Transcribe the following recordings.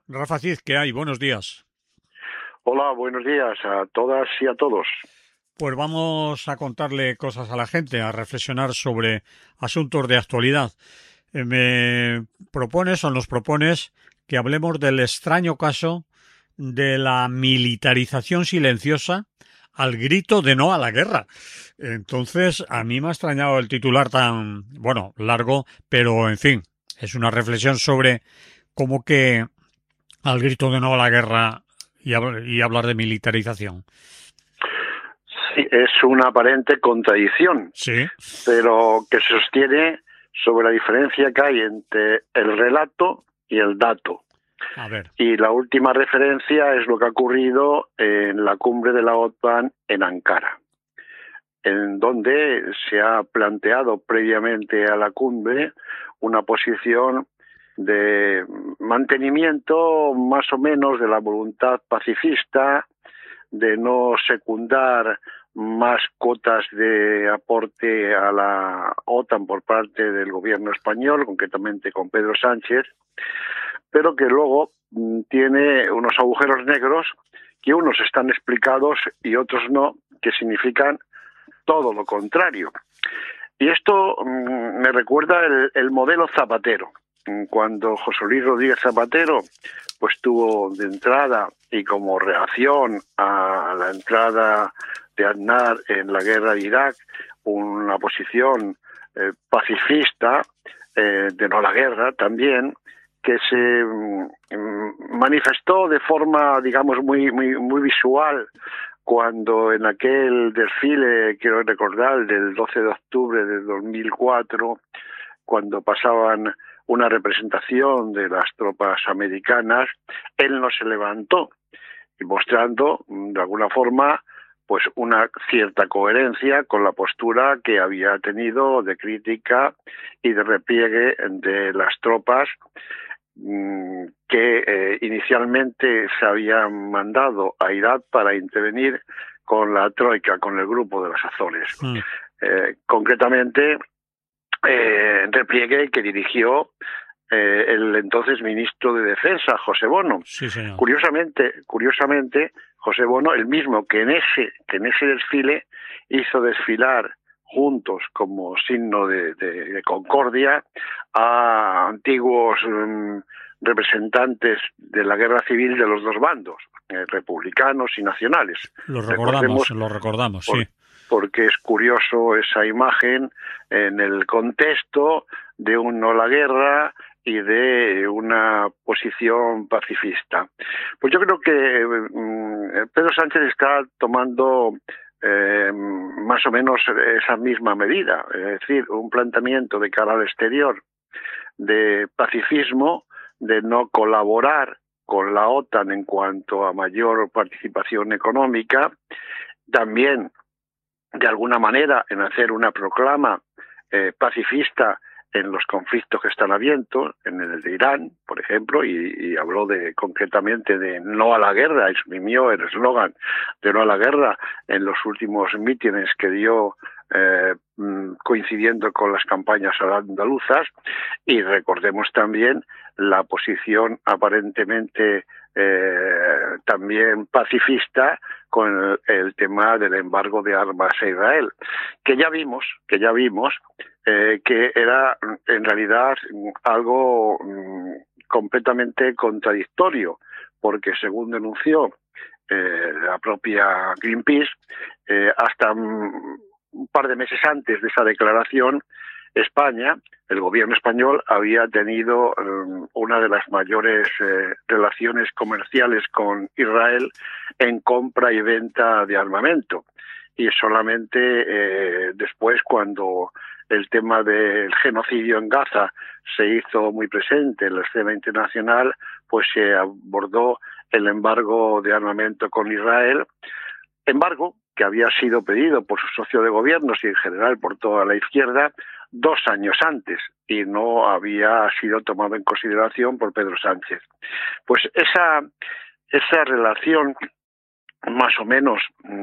Rafa Cid, ¿qué hay? Buenos días. Hola, buenos días a todas y a todos. Pues vamos a contarle cosas a la gente, a reflexionar sobre asuntos de actualidad. Me propones o nos propones que hablemos del extraño caso de la militarización silenciosa al grito de no a la guerra. Entonces, a mí me ha extrañado el titular tan, bueno, largo, pero en fin, es una reflexión sobre cómo que al grito de no a la guerra y hablar de militarización. Sí, es una aparente contradicción, Sí, pero que se sostiene sobre la diferencia que hay entre el relato y el dato. a ver. Y la última referencia es lo que ha ocurrido en la cumbre de la OTAN en Ankara, en donde se ha planteado previamente a la cumbre una posición de mantenimiento más o menos de la voluntad pacifista, de no secundar más cuotas de aporte a la OTAN por parte del gobierno español, concretamente con Pedro Sánchez, pero que luego tiene unos agujeros negros que unos están explicados y otros no, que significan todo lo contrario. Y esto me recuerda el modelo Zapatero. Cuando José Luis Rodríguez Zapatero pues tuvo de entrada y como reacción a la entrada de Aznar en la guerra de Irak una posición pacifista de no a la guerra también, que se manifestó de forma, digamos, muy visual cuando en aquel desfile, quiero recordar, del 12 de octubre de 2004, cuando pasaban una representación de las tropas americanas, él no se levantó, y mostrando, de alguna forma, pues una cierta coherencia con la postura que había tenido de crítica y de repliegue de las tropas que inicialmente se habían mandado a Irak para intervenir con la Troika, con el grupo de las Azores. Mm, Concretamente, repliegue que dirigió el entonces ministro de Defensa, José Bono. sí, señor. Curiosamente, José Bono, el mismo que en ese desfile hizo desfilar juntos como signo de concordia a antiguos representantes de la guerra civil de los dos bandos, republicanos y nacionales. Recordemos, Lo recordamos, por, sí. porque es curioso esa imagen en el contexto de un no a la guerra y de una posición pacifista. Pues yo creo que Pedro Sánchez está tomando más o menos esa misma medida, es decir, un planteamiento de cara al exterior de pacifismo, de no colaborar con la OTAN en cuanto a mayor participación económica, también de alguna manera en hacer una proclama pacifista en los conflictos que están abiertos, en el de Irán, por ejemplo, y habló concretamente de no a la guerra, exprimió el eslogan de no a la guerra en los últimos mítines que dio coincidiendo con las campañas andaluzas, y recordemos también la posición aparentemente también pacifista con el tema del embargo de armas a Israel, que ya vimos que era en realidad algo completamente contradictorio, porque según denunció la propia Greenpeace, hasta un par de meses antes de esa declaración, España, el gobierno español, había tenido una de las mayores relaciones comerciales con Israel en compra y venta de armamento. Y solamente después, cuando el tema del genocidio en Gaza se hizo muy presente en la escena internacional, pues se abordó el embargo de armamento con Israel, embargo que había sido pedido por su socio de gobiernos y en general por toda la izquierda 2 años antes y no había sido tomado en consideración por Pedro Sánchez. Pues esa relación más o menos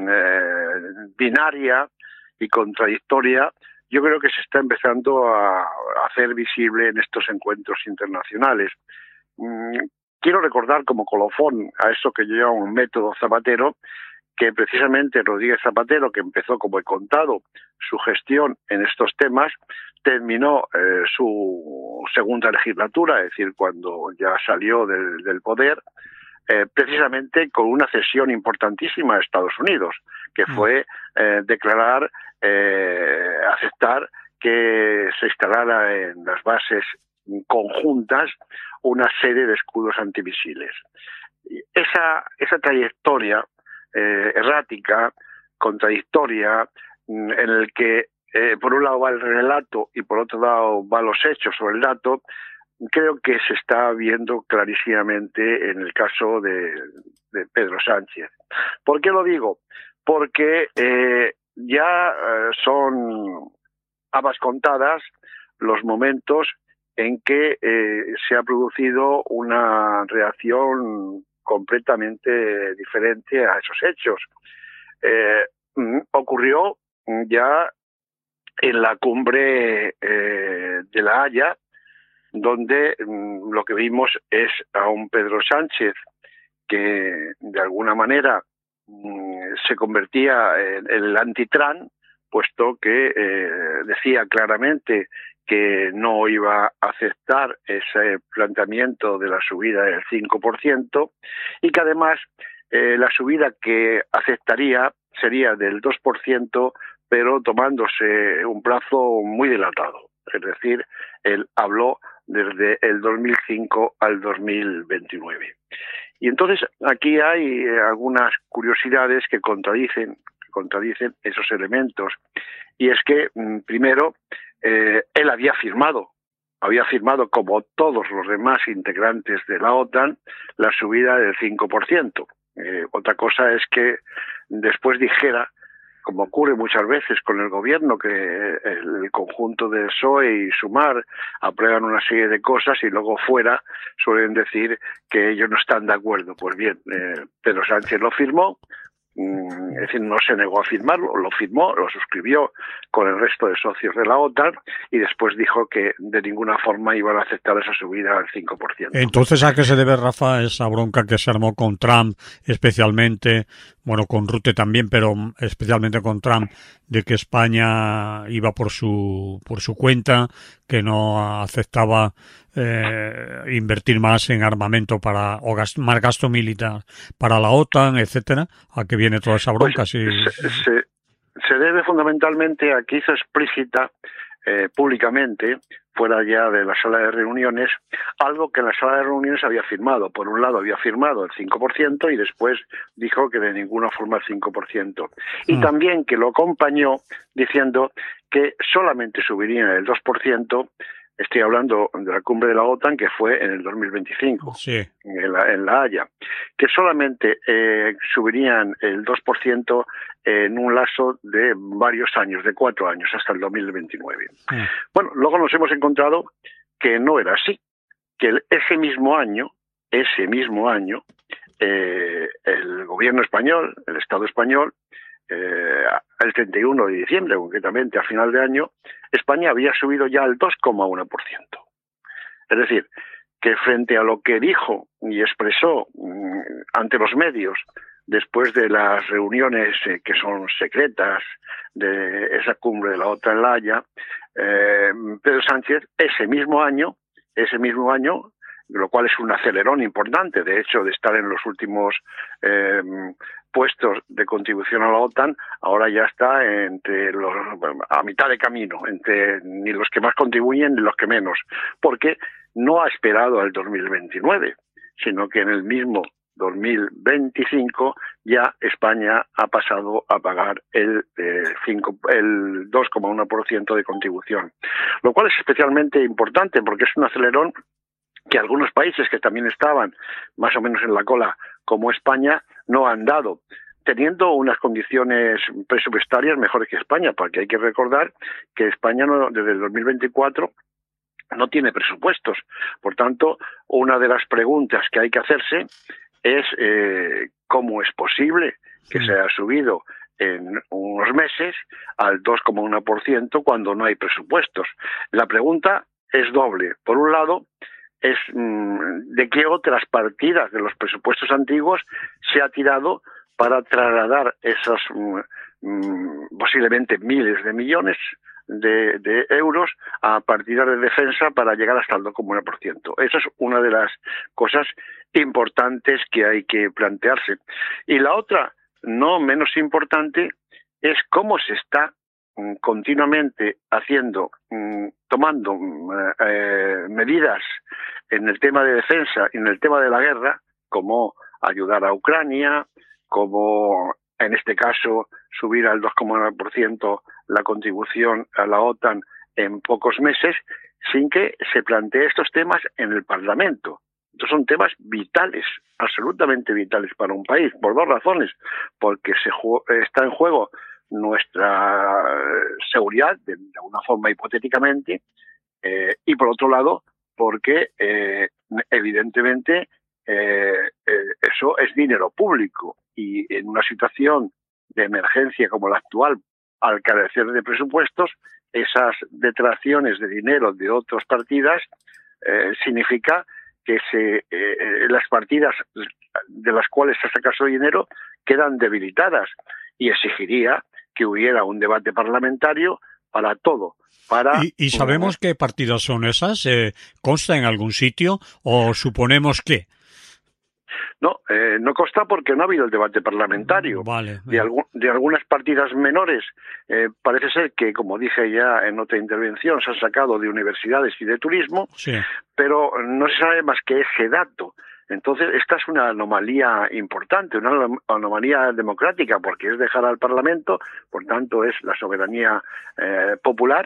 binaria y contradictoria, yo creo que se está empezando a hacer visible en estos encuentros internacionales. quiero recordar como colofón a esto que yo llamo un método Zapatero, que precisamente Rodríguez Zapatero, que empezó, como he contado, su gestión en estos temas, terminó su segunda legislatura, es decir, cuando ya salió del poder, precisamente con una cesión importantísima a Estados Unidos, que fue declarar, aceptar que se instalara en las bases conjuntas una serie de escudos antimisiles. Esa trayectoria errática, contradictoria, en el que por un lado va el relato y por otro lado va los hechos o el dato, creo que se está viendo clarísimamente en el caso de Pedro Sánchez. ¿Por qué lo digo? Porque ya son habas contadas los momentos en que se ha producido una reacción completamente diferente a esos hechos. Ocurrió ya en la cumbre de La Haya, donde lo que vimos es a un Pedro Sánchez que de alguna manera se convertía en el antitrán, puesto que decía claramente que no iba a aceptar ese planteamiento de la subida del 5% y que además la subida que aceptaría sería del 2%, pero tomándose un plazo muy dilatado. Es decir, él habló desde el 2005 al 2029. Y entonces aquí hay algunas curiosidades que contradicen esos elementos. Y es que, primero, él había firmado como todos los demás integrantes de la OTAN la subida del 5%. Otra cosa es que después dijera, como ocurre muchas veces con el gobierno, que el conjunto del PSOE y Sumar aprueban una serie de cosas y luego fuera suelen decir que ellos no están de acuerdo. Pues bien, Pedro Sánchez lo firmó, es decir, no se negó a firmarlo, lo firmó, lo suscribió con el resto de socios de la OTAN y después dijo que de ninguna forma iban a aceptar esa subida al 5%. Entonces, ¿a qué se debe, Rafa, esa bronca que se armó con Trump, especialmente, bueno, con Rutte también, pero especialmente con Trump, de que España iba por su cuenta, que no aceptaba invertir más en armamento o más gasto militar para la OTAN, etcétera? ¿A qué viene toda esa bronca? Pues, se debe fundamentalmente a que hizo explícita públicamente, fuera ya de la sala de reuniones, algo que en la sala de reuniones había firmado. Por un lado había firmado el 5% y después dijo que de ninguna forma el 5%. Y también que lo acompañó diciendo que solamente subirían el 2%. Estoy hablando de la cumbre de la OTAN, que fue en el 2025, sí, en La Haya, que solamente subirían el 2% en un lazo de varios años, de 4 años, hasta el 2029. Bueno, luego nos hemos encontrado que no era así, que ese mismo año, el gobierno español, el Estado español, el 31 de diciembre, concretamente a final de año, España había subido ya al 2,1%. Es decir, que frente a lo que dijo y expresó ante los medios después de las reuniones que son secretas de esa cumbre de la OTAN en La Haya, Pedro Sánchez ese mismo año, lo cual es un acelerón importante, de hecho, de estar en los últimos puestos de contribución a la OTAN, ahora ya está a mitad de camino, entre ni los que más contribuyen ni los que menos, porque no ha esperado al 2029, sino que en el mismo 2025 ya España ha pasado a pagar el 2,1% de contribución, lo cual es especialmente importante porque es un acelerón que algunos países que también estaban más o menos en la cola, como España, no han dado, teniendo unas condiciones presupuestarias mejores que España, porque hay que recordar que España desde el 2024 no tiene presupuestos. Por tanto, una de las preguntas que hay que hacerse es cómo es posible que se haya subido en unos meses al 2,1% cuando no hay presupuestos. La pregunta es doble. Por un lado, es de qué otras partidas de los presupuestos antiguos se ha tirado para trasladar esos posiblemente miles de millones de euros a partidas de defensa para llegar hasta el 2,1%. Esa es una de las cosas importantes que hay que plantearse. Y la otra, no menos importante, es cómo se está continuamente tomando medidas en el tema de defensa y en el tema de la guerra, como ayudar a Ucrania, como en este caso subir al 2,9% la contribución a la OTAN en pocos meses, sin que se plantee estos temas en el Parlamento. Estos son temas vitales, absolutamente vitales para un país, por dos razones. Porque está en juego nuestra seguridad, de una forma hipotéticamente, y por otro lado, porque evidentemente eso es dinero público, y en una situación de emergencia como la actual, al carecer de presupuestos, esas detracciones de dinero de otras partidas significa que las partidas de las cuales se saca su dinero quedan debilitadas, y exigiría que hubiera un debate parlamentario para todo. ¿Y sabemos qué partidas son esas? ¿Consta en algún sitio o suponemos que? No, no consta porque no ha habido el debate parlamentario. Vale. De algunas partidas menores, parece ser que, como dije ya en otra intervención, se han sacado de universidades y de turismo, sí, pero no se sabe más que ese dato. Entonces, esta es una anomalía importante, una anomalía democrática, porque es dejar al Parlamento, por tanto es la soberanía popular,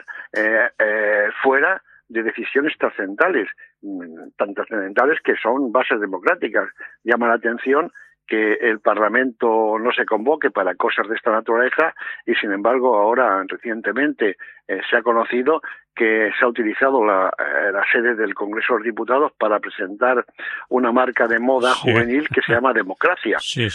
fuera de decisiones trascendentales, tan trascendentales que son bases democráticas. Llama la atención que el Parlamento no se convoque para cosas de esta naturaleza, y sin embargo ahora recientemente se ha conocido que se ha utilizado la sede del Congreso de los Diputados para presentar una marca de moda juvenil que se llama Democracia. Sí,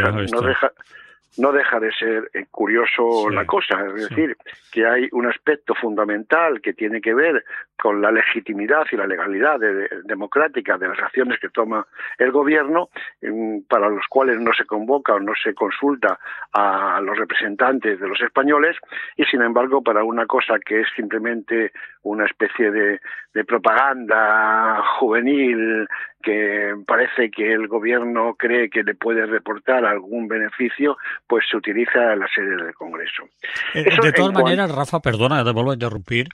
No deja de ser curioso la cosa, es decir, que hay un aspecto fundamental que tiene que ver con la legitimidad y la legalidad democrática de las acciones que toma el gobierno, para los cuales no se convoca o no se consulta a los representantes de los españoles, y sin embargo para una cosa que es simplemente una especie de propaganda juvenil que parece que el gobierno cree que le puede reportar algún beneficio, pues se utiliza la sede del Congreso. De todas maneras, Rafa, perdona, te vuelvo a interrumpir.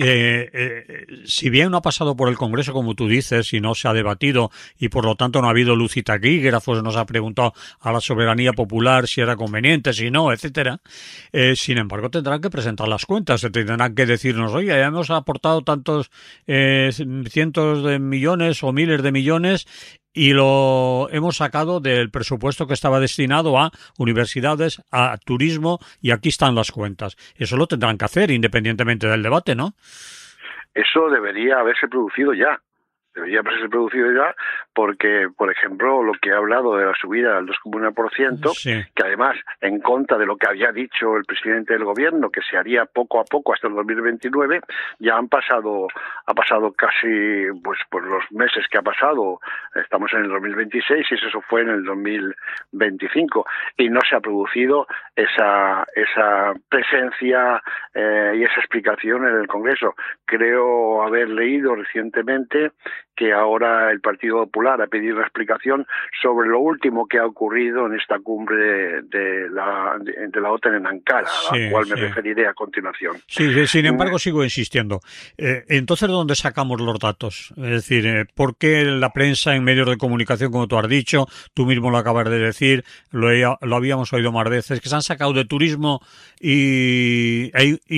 Si bien no ha pasado por el Congreso, como tú dices, y no se ha debatido, y por lo tanto no ha habido luz y taquígrafos, no se ha preguntado a la soberanía popular si era conveniente, si no, etcétera, sin embargo tendrán que presentar las cuentas, tendrán que decirnos, oye, ya hemos aportado tantos cientos de millones o miles de millones y lo hemos sacado del presupuesto que estaba destinado a universidades, a turismo, y aquí están las cuentas. Eso lo tendrán que hacer independientemente del debate, ¿no? Eso debería haberse producido ya. Porque, por ejemplo, lo que ha hablado de la subida al 2,1%, que además, en contra de lo que había dicho el presidente del gobierno, que se haría poco a poco hasta el 2029, ya ha pasado casi, pues por los meses que ha pasado, estamos en el 2026 y eso fue en el 2025, y no se ha producido esa presencia y esa explicación en el Congreso. Creo haber leído recientemente que ahora el Partido Popular ha pedido una explicación sobre lo último que ha ocurrido en esta cumbre de la OTAN en Ankara, a la cual me referiré a continuación. Sí, sin embargo sigo insistiendo. Entonces, ¿dónde sacamos los datos? Es decir, ¿por qué la prensa en medios de comunicación, como tú has dicho, tú mismo lo acabas de decir, lo habíamos oído más veces, que se han sacado de turismo y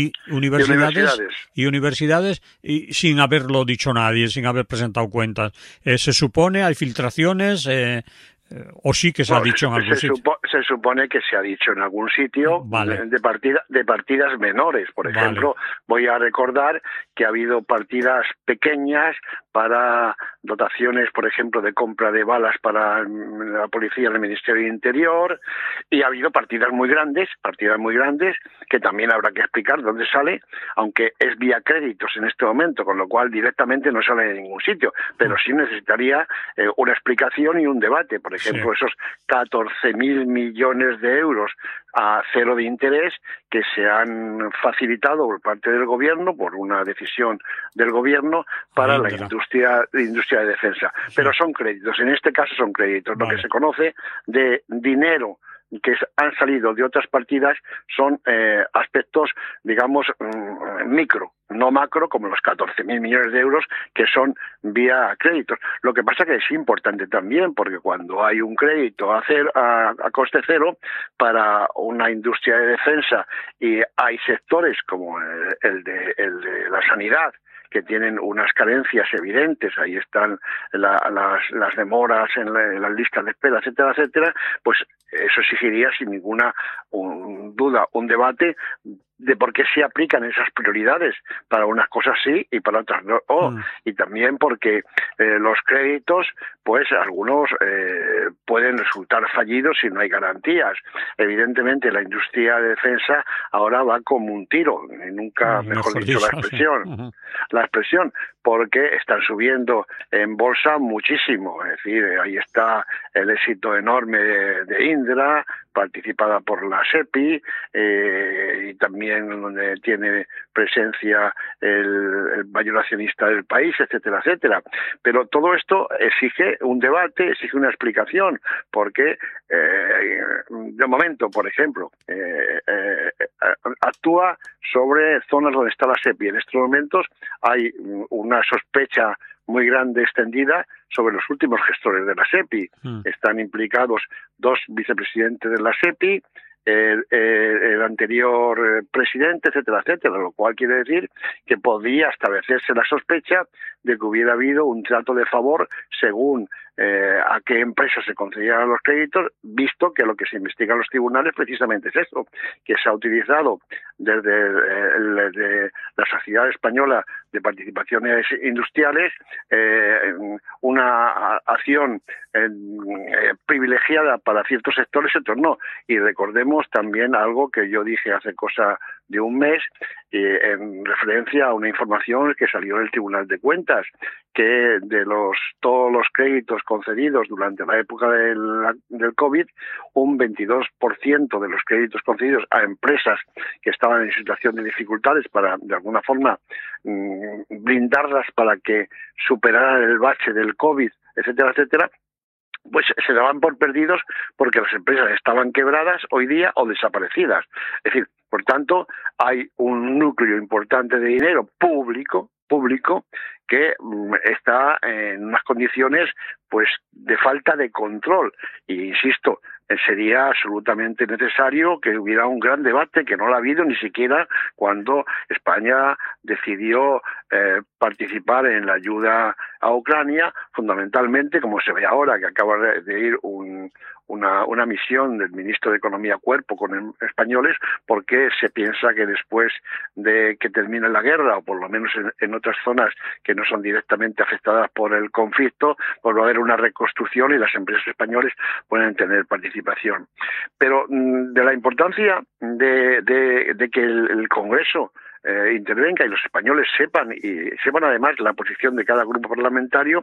universidades y sin haberlo dicho nadie, sin haber presentado cuentas? ¿Se supone, hay filtraciones o sí que se ha dicho en algún sitio? Se supone que se ha dicho en algún sitio, vale, de partidas menores. Por ejemplo, voy a recordar que ha habido partidas pequeñas para dotaciones, por ejemplo, de compra de balas para la policía en el Ministerio del Interior, y ha habido partidas muy grandes, que también habrá que explicar dónde sale, aunque es vía créditos en este momento, con lo cual directamente no sale de ningún sitio, pero sí necesitaría una explicación y un debate. Por ejemplo, esos 14.000 millones de euros a cero de interés que se han facilitado por parte del gobierno, por una decisión del gobierno, para la industria de defensa. Pero son créditos, en este caso son créditos. Lo que se conoce de dinero que han salido de otras partidas son aspectos, digamos, micro, no macro, como los 14.000 millones de euros que son vía créditos. Lo que pasa que es importante también, porque cuando hay un crédito a coste cero para una industria de defensa, y hay sectores como el de la sanidad, que tienen unas carencias evidentes, ahí están las demoras en las listas de espera, etcétera, etcétera, pues eso exigiría sin ninguna duda un debate de por qué se aplican esas prioridades para unas cosas sí y para otras no. Y también porque los créditos, pues algunos pueden resultar fallidos si no hay garantías. Evidentemente la industria de defensa ahora va como un tiro, y nunca mejor dicho la expresión, porque están subiendo en bolsa muchísimo. Es decir, ahí está el éxito enorme de Indra, participada por la SEPI, y también donde tiene presencia el mayor accionista del país, etcétera, etcétera. Pero todo esto exige un debate, exige una explicación, porque de momento, por ejemplo, actúa sobre zonas donde está la SEPI. En estos momentos hay una sospecha muy grande, extendida, sobre los últimos gestores de la SEPI. Están implicados 2 vicepresidentes de la SEPI, el anterior presidente, etcétera, etcétera, lo cual quiere decir que podría establecerse la sospecha de que hubiera habido un trato de favor según a qué empresas se concedieran los créditos, visto que lo que se investiga en los tribunales precisamente es eso, que se ha utilizado desde la Sociedad Española de Participaciones Industriales una acción privilegiada para ciertos sectores, otros no. Y recordemos también algo que yo dije hace cosa de un mes, en referencia a una información que salió del Tribunal de Cuentas, que de todos los créditos concedidos durante la época del COVID, un 22% de los créditos concedidos a empresas que estaban en situación de dificultades para, de alguna forma, blindarlas para que superaran el bache del COVID, etcétera, etcétera, pues se daban por perdidos porque las empresas estaban quebradas hoy día o desaparecidas. Es decir, por tanto, hay un núcleo importante de dinero público que está en unas condiciones pues de falta de control. Y insisto, sería absolutamente necesario que hubiera un gran debate, que no lo ha habido ni siquiera cuando España decidió participar en la ayuda a Ucrania, fundamentalmente, como se ve ahora, que acaba de ir una misión del ministro de Economía Cuerpo con españoles, porque se piensa que después de que termine la guerra, o por lo menos en otras zonas que no son directamente afectadas por el conflicto, pues va a haber una reconstrucción y las empresas españoles pueden tener participación. Pero de la importancia de que el Congreso intervenga y los españoles sepan además la posición de cada grupo parlamentario,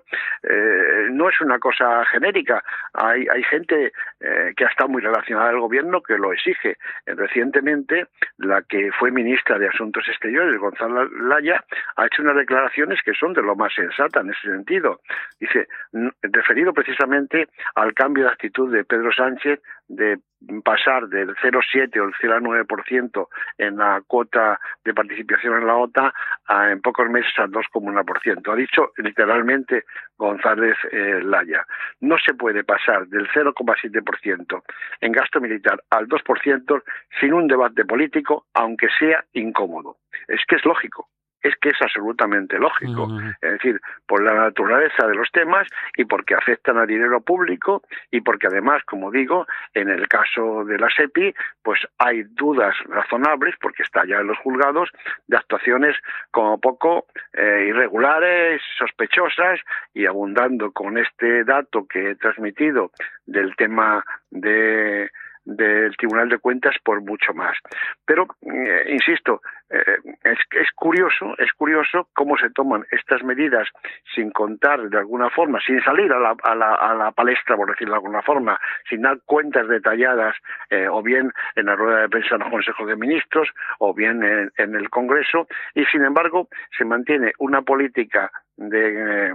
no es una cosa genérica. Hay gente que ha estado muy relacionada al gobierno que lo exige. Recientemente, la que fue ministra de Asuntos Exteriores, Gonzalo Laya, ha hecho unas declaraciones que son de lo más sensata en ese sentido. Dice, referido precisamente al cambio de actitud de Pedro Sánchez de pasar del 0,7 o el 0,9% en la cuota de participación en la OTAN en pocos meses al 2,1%. Ha dicho literalmente González Laya. No se puede pasar del 0,7% en gasto militar al 2% sin un debate político, aunque sea incómodo. Es que es lógico. es que es absolutamente lógico. Uh-huh. Es decir, por la naturaleza de los temas y porque afectan al dinero público y porque además, como digo, en el caso de la SEPI, pues hay dudas razonables, porque está ya en los juzgados, de actuaciones como poco irregulares, sospechosas, y abundando con este dato que he transmitido del tema del Tribunal de Cuentas, por mucho más. Pero, insisto, es curioso cómo se toman estas medidas sin contar de alguna forma, sin salir a la palestra, por decirlo de alguna forma, sin dar cuentas detalladas, o bien en la rueda de prensa en el Consejo de Ministros, o bien en el Congreso, y sin embargo se mantiene una política de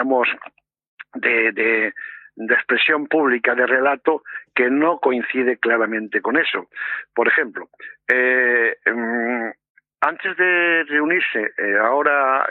expresión pública, de relato, que no coincide claramente con eso. Por ejemplo, antes de reunirse ahora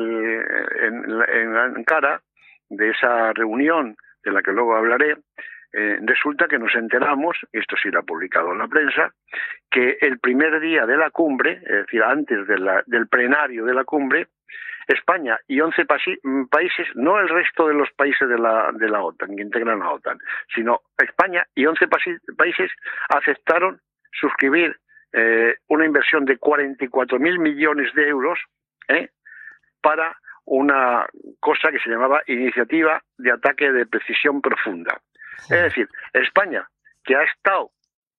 en Ankara, de esa reunión de la que luego hablaré, resulta que nos enteramos, y esto sí lo ha publicado en la prensa, que el primer día de la cumbre, es decir, antes del plenario de la cumbre, España y 11 países, no el resto de los países de la OTAN, que integran la OTAN, sino España y 11 países aceptaron suscribir una inversión de 44.000 millones de euros para una cosa que se llamaba Iniciativa de Ataque de Precisión Profunda. Es decir, España, que ha estado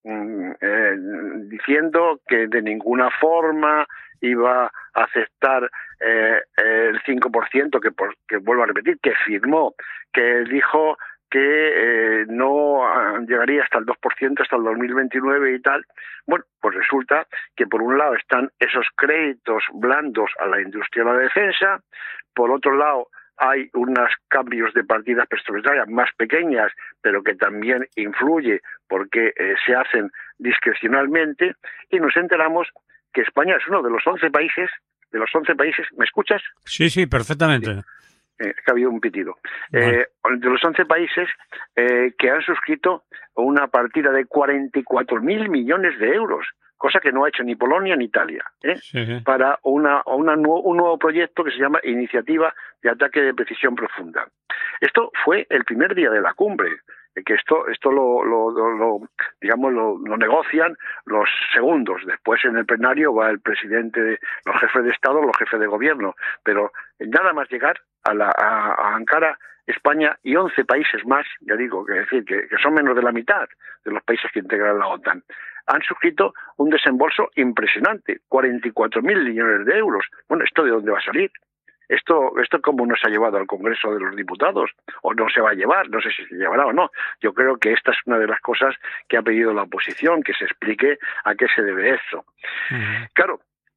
diciendo que de ninguna forma iba a aceptar el 5%, que vuelvo a repetir, que firmó, que dijo que no llegaría hasta el 2% hasta el 2029 y tal. Bueno, pues resulta que por un lado están esos créditos blandos a la industria de la defensa, por otro lado hay unos cambios de partidas presupuestarias más pequeñas, pero que también influye porque se hacen discrecionalmente, y nos enteramos que España es uno de los 11 países, ¿me escuchas? Sí, perfectamente. Que ha habido un pitido. Vale. De los 11 países que han suscrito una partida de 44.000 millones de euros, cosa que no ha hecho ni Polonia ni Italia, Sí. para un nuevo proyecto que se llama Iniciativa de Ataque de Precisión Profunda. Esto fue el primer día de la cumbre, que esto lo negocian los segundos. Después en el plenario va el presidente, los jefes de Estado, los jefes de gobierno, pero nada más llegar a Ankara, España y 11 países más, ya digo, que son menos de la mitad de los países que integran la OTAN, han suscrito un desembolso impresionante, 44.000 millones de euros. Bueno, ¿esto de dónde va a salir? ¿Esto cómo nos ha llevado al Congreso de los Diputados? ¿O no se va a llevar? No sé si se llevará o no. Yo creo que esta es una de las cosas que ha pedido la oposición, que se explique a qué se debe eso. Uh-huh. Claro,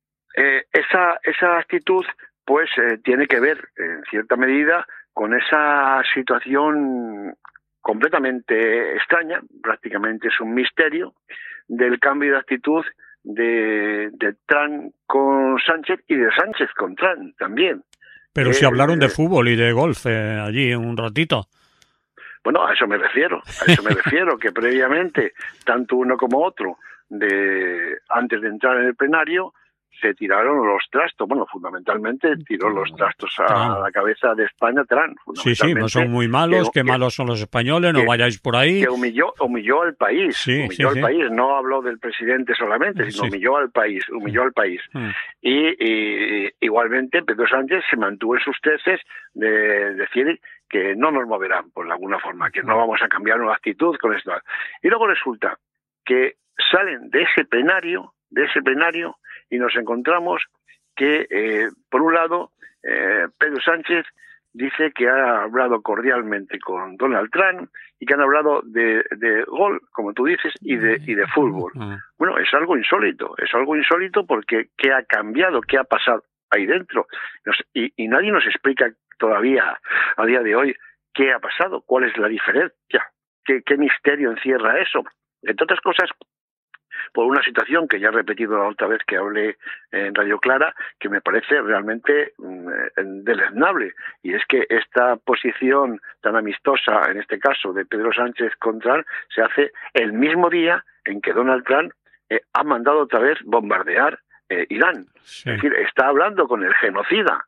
esa actitud pues tiene que ver, en cierta medida, con esa situación completamente extraña, prácticamente es un misterio, del cambio de actitud de Trump con Sánchez y de Sánchez con Trump también. Pero si hablaron de fútbol y de golf allí un ratito. Bueno, a eso me refiero, que previamente, tanto uno como otro, antes de entrar en el plenario, se tiraron los trastos. Bueno, fundamentalmente tiró los trastos a la cabeza de España Trump. Sí, no son muy malos, que malos son los españoles, no vayáis por ahí. Que humilló al país, al país. No habló del presidente solamente, sino humilló al país. Y igualmente Pedro Sánchez se mantuvo en sus tesis de decir que no nos moverán, por alguna forma, que no vamos a cambiar una actitud con esto. Y luego resulta que salen de ese plenario, y nos encontramos que, por un lado, Pedro Sánchez dice que ha hablado cordialmente con Donald Trump y que han hablado de gol, como tú dices, y de fútbol. Bueno, es algo insólito porque ¿qué ha cambiado? ¿Qué ha pasado ahí dentro? Y nadie nos explica todavía, a día de hoy, qué ha pasado, cuál es la diferencia, qué misterio encierra eso. Entre otras cosas, por una situación que ya he repetido la otra vez que hablé en Radio Clara, que me parece realmente deleznable, y es que esta posición tan amistosa, en este caso de Pedro Sánchez con Trump, se hace el mismo día en que Donald Trump ha mandado otra vez bombardear Irán. Sí. Es decir, está hablando con el genocida,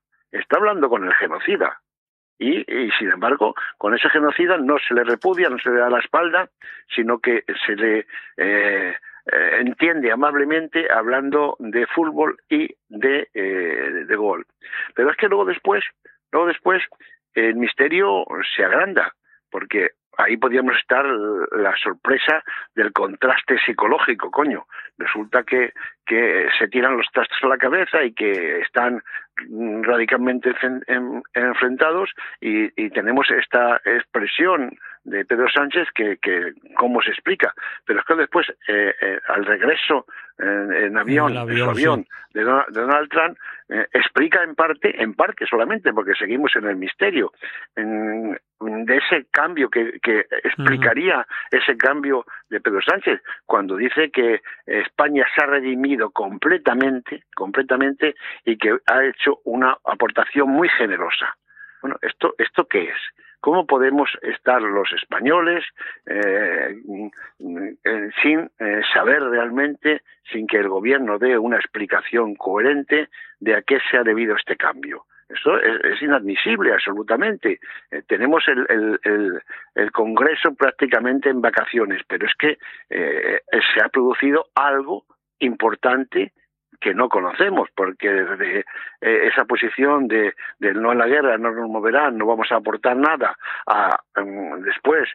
y sin embargo, con ese genocida no se le repudia, no se le da la espalda, sino que se le entiende amablemente hablando de fútbol y de gol. Pero es que luego después el misterio se agranda, porque ahí podríamos estar la sorpresa del contraste psicológico, coño. Resulta que se tiran los trastos a la cabeza y que están radicalmente enfrentados y tenemos esta expresión de Pedro Sánchez que cómo se explica. Pero es que después, al regreso en su avión sí, de Donald Trump, explica en parte solamente, porque seguimos en el misterio, de ese cambio que explicaría ese cambio de Pedro Sánchez, cuando dice que España se ha redimido completamente y que ha hecho una aportación muy generosa. Bueno, ¿esto qué es? ¿Cómo podemos estar los españoles sin saber realmente, sin que el gobierno dé una explicación coherente de a qué se ha debido este cambio? Eso es inadmisible, absolutamente. Tenemos el Congreso prácticamente en vacaciones, pero es que se ha producido algo importante que no conocemos, porque desde esa posición del no a la guerra, no nos moverán, no vamos a aportar nada, a después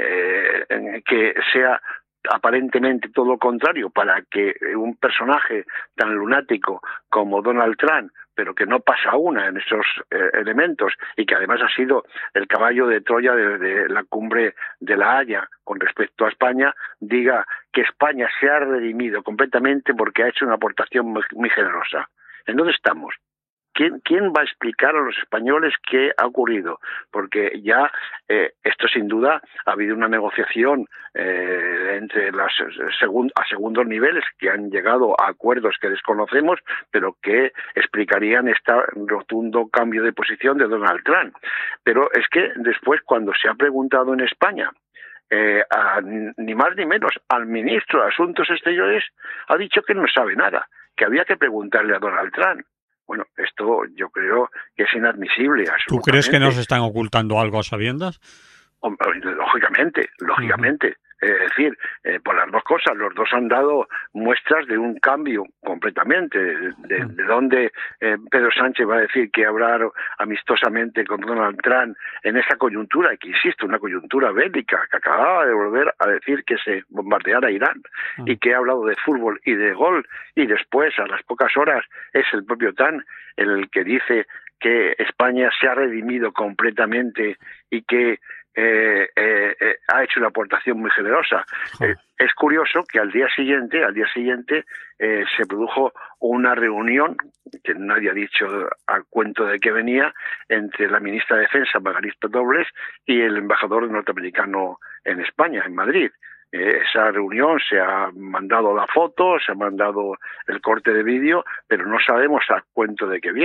que sea aparentemente todo lo contrario, para que un personaje tan lunático como Donald Trump, pero que no pasa una en esos elementos y que además ha sido el caballo de Troya desde la cumbre de La Haya con respecto a España, diga que España se ha redimido completamente porque ha hecho una aportación muy generosa. ¿En dónde estamos? ¿Quién va a explicar a los españoles qué ha ocurrido? Porque ya esto sin duda ha habido una negociación entre a segundos niveles que han llegado a acuerdos que desconocemos, pero que explicarían este rotundo cambio de posición de Donald Trump. Pero es que después, cuando se ha preguntado en España, ni más ni menos al ministro de Asuntos Exteriores, ha dicho que no sabe nada, que había que preguntarle a Donald Trump. Bueno, esto yo creo que es inadmisible. ¿Tú crees que nos están ocultando algo a sabiendas? Lógicamente. Es decir, por las dos cosas, los dos han dado muestras de un cambio completamente, de donde Pedro Sánchez va a decir que hablar amistosamente con Donald Trump en esa coyuntura, que insisto, una coyuntura bélica, que acababa de volver a decir que se bombardeara Irán, y que ha hablado de fútbol y de gol, y después, a las pocas horas, es el propio Trump el que dice que España se ha redimido completamente y que ha hecho una aportación muy generosa. Es curioso que al día siguiente se produjo una reunión que nadie ha dicho a cuento de qué venía entre la ministra de Defensa, Margarita Robles, y el embajador norteamericano en España, en Madrid. Esa reunión se ha mandado la foto, se ha mandado el corte de vídeo, pero no sabemos a cuento de qué viene.